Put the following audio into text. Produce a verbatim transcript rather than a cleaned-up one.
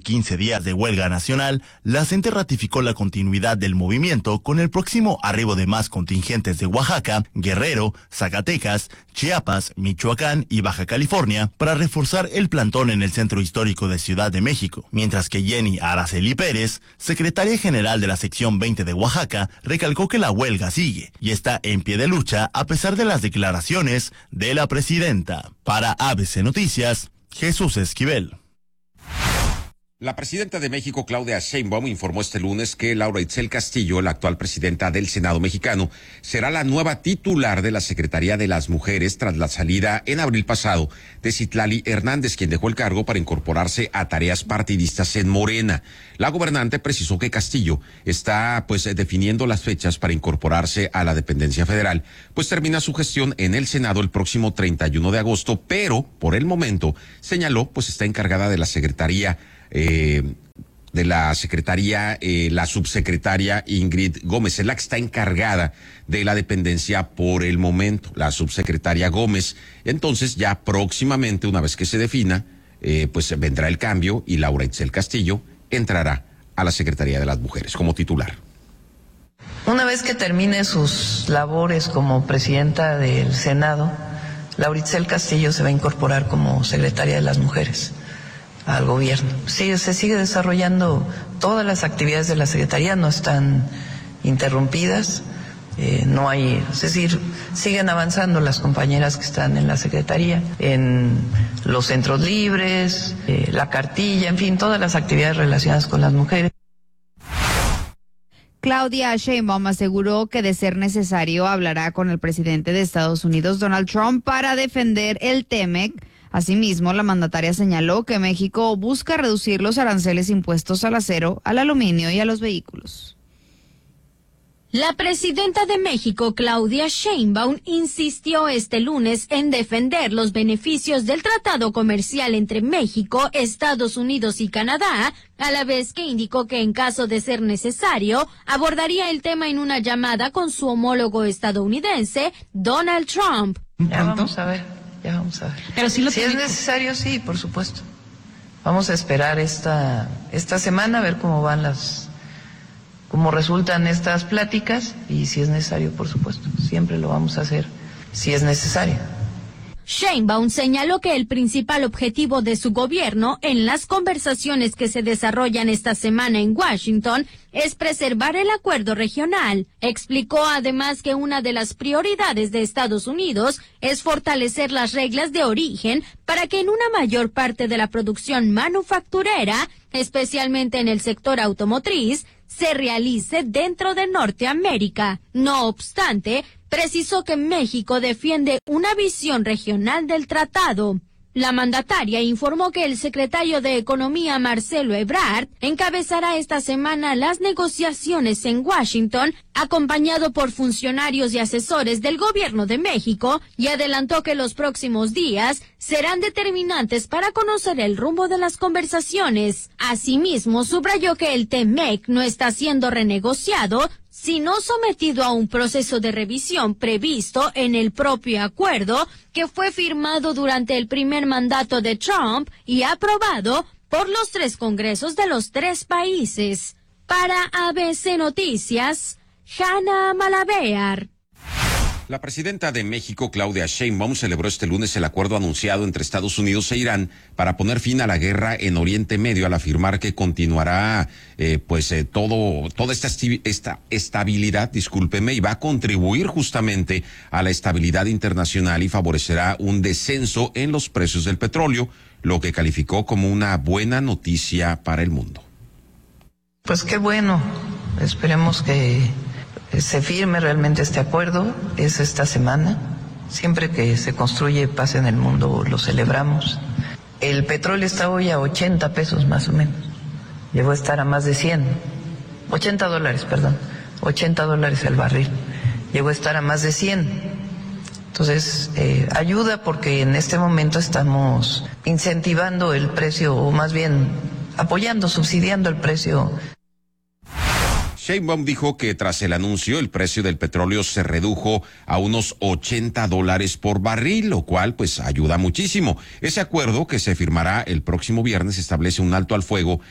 quince días de huelga nacional, la CENTE ratificó la continuidad del movimiento con el próximo arribo de más contingentes de Oaxaca, Guerrero, Zacatecas, Chiapas, Michoacán y Baja California para reforzar el plantón en el centro histórico de Ciudad de México, mientras que Jenny Araceli Pérez, secretaria general de la sección veinte de Oaxaca, recalcó que la huelga sigue y está en pie de lucha a pesar de las declaraciones de la presidenta. Para A B C Noticias, Jesús Esquivel. La presidenta de México, Claudia Sheinbaum, informó este lunes que Laura Itzel Castillo, la actual presidenta del Senado mexicano, será la nueva titular de la Secretaría de las Mujeres tras la salida en abril pasado de Citlali Hernández, quien dejó el cargo para incorporarse a tareas partidistas en Morena. La gobernante precisó que Castillo está pues definiendo las fechas para incorporarse a la dependencia federal, pues termina su gestión en el Senado el próximo treinta y uno de agosto, pero por el momento, señaló, pues está encargada de la Secretaría Eh, de la secretaría, eh, la subsecretaria Ingrid Gómez, es la que está encargada de la dependencia por el momento, la subsecretaria Gómez. Entonces ya próximamente, una vez que se defina, eh, pues vendrá el cambio y Laura Itzel Castillo entrará a la Secretaría de las Mujeres como titular. Una vez que termine sus labores como presidenta del Senado, Laura Itzel Castillo se va a incorporar como secretaria de las Mujeres al gobierno. Sí, se sigue desarrollando, todas las actividades de la Secretaría no están interrumpidas, eh, no hay, es decir, siguen avanzando las compañeras que están en la Secretaría, en los centros libres, eh, la cartilla, en fin, todas las actividades relacionadas con las mujeres. Claudia Sheinbaum aseguró que de ser necesario hablará con el presidente de Estados Unidos, Donald Trump, para defender el TEMEC. Asimismo, la mandataria señaló que México busca reducir los aranceles impuestos al acero, al aluminio y a los vehículos. La presidenta de México, Claudia Sheinbaum, insistió este lunes en defender los beneficios del tratado comercial entre México, Estados Unidos y Canadá, a la vez que indicó que en caso de ser necesario, abordaría el tema en una llamada con su homólogo estadounidense, Donald Trump. Ya vamos a ver. Ya vamos a ver. Pero sí lo si tiene... es necesario, sí, por supuesto. Vamos a esperar esta esta semana a ver cómo van las, cómo resultan estas pláticas y si es necesario, por supuesto, siempre lo vamos a hacer si es necesario. Sheinbaum señaló que el principal objetivo de su gobierno en las conversaciones que se desarrollan esta semana en Washington es preservar el acuerdo regional. Explicó además que una de las prioridades de Estados Unidos es fortalecer las reglas de origen para que en una mayor parte de la producción manufacturera, especialmente en el sector automotriz, se realice dentro de Norteamérica. No obstante, precisó que México defiende una visión regional del tratado. La mandataria informó que el secretario de Economía, Marcelo Ebrard, encabezará esta semana las negociaciones en Washington, acompañado por funcionarios y asesores del gobierno de México, y adelantó que los próximos días serán determinantes para conocer el rumbo de las conversaciones. Asimismo, subrayó que el TEMEC no está siendo renegociado, sino sometido a un proceso de revisión previsto en el propio acuerdo que fue firmado durante el primer mandato de Trump y aprobado por los tres congresos de los tres países. Para A B C Noticias, Hanna Malavear. La presidenta de México, Claudia Sheinbaum, celebró este lunes el acuerdo anunciado entre Estados Unidos e Irán para poner fin a la guerra en Oriente Medio, al afirmar que continuará eh, pues eh, todo toda esta, esta estabilidad, discúlpeme, y va a contribuir justamente a la estabilidad internacional y favorecerá un descenso en los precios del petróleo, lo que calificó como una buena noticia para el mundo. Pues qué bueno, esperemos que se firme realmente este acuerdo, es esta semana. Siempre que se construye paz en el mundo lo celebramos. El petróleo está hoy a ochenta pesos más o menos. Llegó a estar a más de cien. ochenta dólares, perdón. ochenta dólares el barril. Llegó a estar a más de cien. Entonces, eh, ayuda porque en este momento estamos incentivando el precio, o más bien apoyando, subsidiando el precio. Sheinbaum dijo que tras el anuncio el precio del petróleo se redujo a unos ochenta dólares por barril, lo cual pues ayuda muchísimo. Ese acuerdo, que se firmará el próximo viernes, establece un alto al fuego